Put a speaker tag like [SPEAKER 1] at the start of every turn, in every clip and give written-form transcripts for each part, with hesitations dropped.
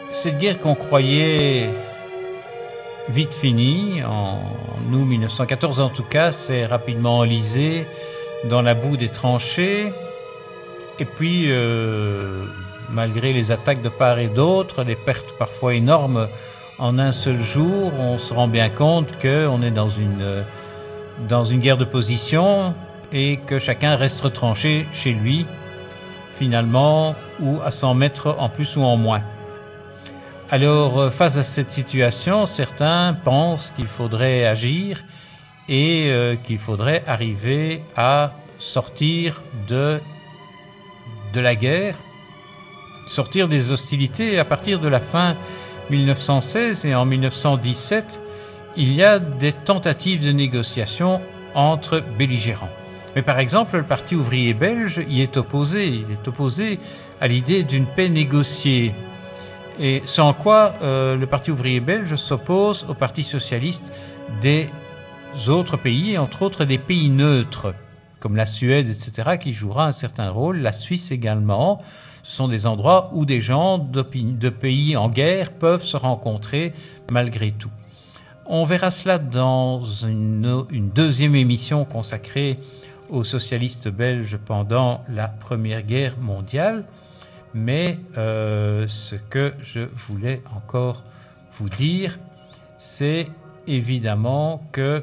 [SPEAKER 1] Cette guerre qu'on croyait vite finie, en août 1914 en tout cas, s'est rapidement enlisée dans la boue des tranchées. Et puis, malgré les attaques de part et d'autre, des pertes parfois énormes en un seul jour, on se rend bien compte qu'on est dans une guerre de position et que chacun reste retranché chez lui, finalement, ou à 100 mètres en plus ou en moins. Alors, face à cette situation, certains pensent qu'il faudrait agir et qu'il faudrait arriver à sortir de la guerre, sortir des hostilités. À partir de la fin 1916 et en 1917, il y a des tentatives de négociation entre belligérants. Mais par exemple, le Parti ouvrier belge y est opposé. Il est opposé à l'idée d'une paix négociée. Et sans quoi le Parti ouvrier belge s'oppose au Parti socialiste des autres pays, entre autres des pays neutres, comme la Suède, etc., qui jouera un certain rôle, la Suisse également. Ce sont des endroits où des gens de pays en guerre peuvent se rencontrer malgré tout. On verra cela dans une deuxième émission consacrée aux socialistes belges pendant la Première Guerre mondiale. Mais ce que je voulais encore vous dire, c'est évidemment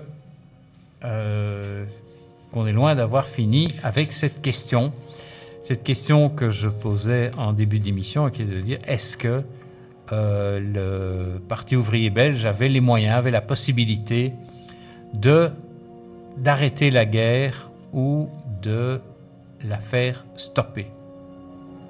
[SPEAKER 1] qu'on est loin d'avoir fini avec cette question que je posais en début d'émission, qui est de dire, est-ce que le Parti ouvrier belge avait les moyens, avait la possibilité d'arrêter la guerre ou de la faire stopper?